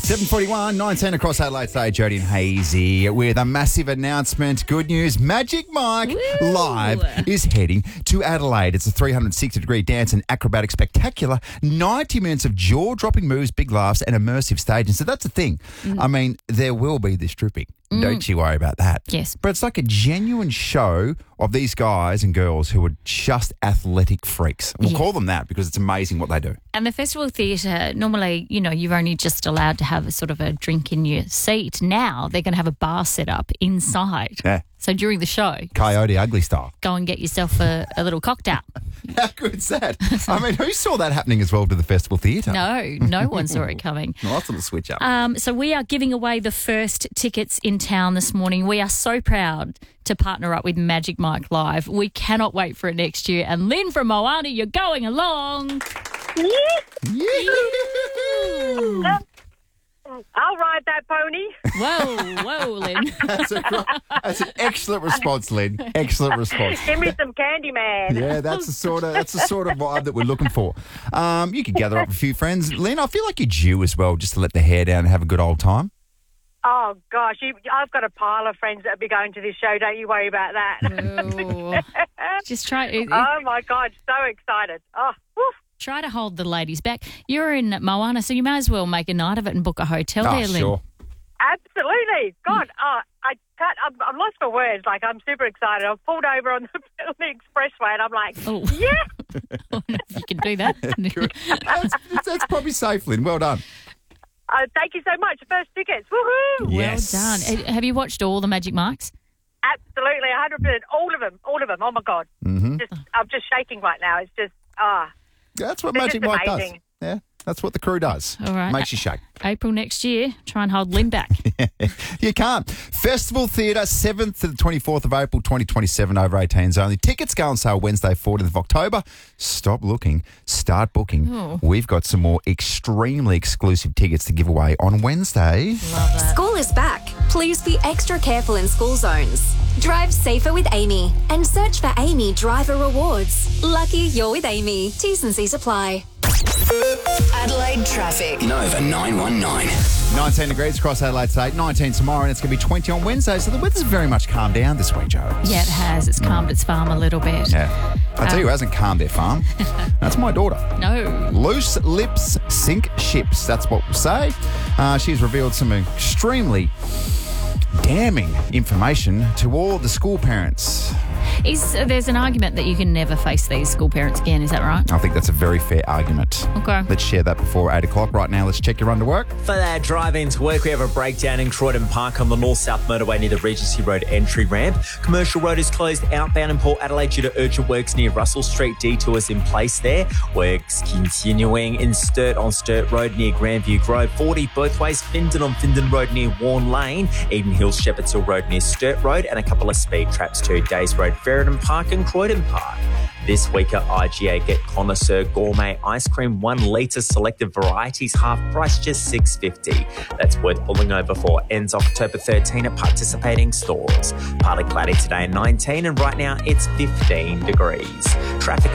7:41, 19 across Adelaide today, Jody and Hazy with a massive announcement. Good news, Magic Mike Woo! Live is heading to Adelaide. It's a 360-degree dance and acrobatic spectacular, 90 minutes of jaw-dropping moves, big laughs and immersive staging. So that's the thing. I mean, there will be this stripping. Don't you worry about that. Yes. But it's like a genuine show of these guys and girls who are just athletic freaks. We'll call them that because it's amazing what they do. And the festival theatre, normally, you know, you're only just allowed to have a sort of a drink in your seat. Now they're going to have a bar set up inside. Yeah. So during the show, Coyote Ugly style. go and get yourself a little cocktail. How good's that? I mean, who saw that happening as well to the festival theatre? No one saw it coming. Nice little switch up. So we are giving away the first tickets in town this morning. We are so proud to partner up with Magic Mike Live. We cannot wait for it next year. And Lynn from Moana, you're going along. Yeah. I'll ride that pony. Whoa, Lynn. That's an excellent response, Lynn. Excellent response. Give me some candy, man. Yeah, that's the sort of vibe that we're looking for. You could gather up a few friends. Lynn, I feel like you're due as well, just to let the hair down and have a good old time. Oh, gosh. I've got a pile of friends that'll be going to this show. Don't you worry about that. Ooh. Just try Oh, my God. So excited. Oh, woof. Try to hold the ladies back. You're in Moana, so you may as well make a night of it and book a hotel there, Lynn. Sure. Absolutely. God, I'm lost for words. Like, I'm super excited. I've pulled over on the expressway and I'm like, Oh. yeah. I don't know if you can do that. Good. That's probably safe, Lynn. Well done. Thank you so much. First tickets. Woohoo. Yes. Well done. Have you watched all the Magic Mikes? Absolutely. 100%. All of them. Oh, my God. Mm-hmm. I'm just shaking right now. It's just, That's what They're Magic just Mike does. amazing. Yeah, that's what the crew does. All right. Makes you shake. April next year, try and hold Lynn back. You can't. Festival Theatre, 7th to the 24th of April, 2027, over 18s only. Tickets go on sale Wednesday, 14th of October. Stop looking. Start booking. Oh. We've got some more extremely exclusive tickets to give away on Wednesday. Love that. School is back. Please be extra careful in school zones. Drive safer with Amy and search for Amy Driver Rewards. Lucky you're with Amy. T's and C's apply. Adelaide traffic. Nova 919. 19 degrees across Adelaide today, 19 tomorrow, and it's going to be 20 on Wednesday. So the weather's very much calmed down this week, Joe. Yeah, it has. It's calmed its farm a little bit. Yeah. I tell you who hasn't calmed their farm. That's my daughter. No. Loose lips sink ships. That's what we'll say. She's revealed some extremely damning information to all the school parents. There's an argument that you can never face these school parents again. Is that right? I think that's a very fair argument. Okay. Let's share that before 8 o'clock. Right now, let's check your run to work. For that drive into work, we have a breakdown in Croydon Park on the north-south motorway near the Regency Road entry ramp. Commercial Road is closed outbound in Port Adelaide due to urgent works near Russell Street. Detours in place there. Works continuing in Sturt on Sturt Road near Grandview Grove. 40 both ways. Findon on Findon Road near Warren Lane. Eden Hills Shepherds Hill Road near Sturt Road. And a couple of speed traps too. Days Road, Ferryden Park and Croydon Park. This week at IGA, get Connoisseur Gourmet Ice Cream 1 litre selected varieties, half price, just $6.50. That's worth pulling over for. Ends October 13 at participating stores. Partly cloudy today, 19, and right now it's 15 degrees. Traffic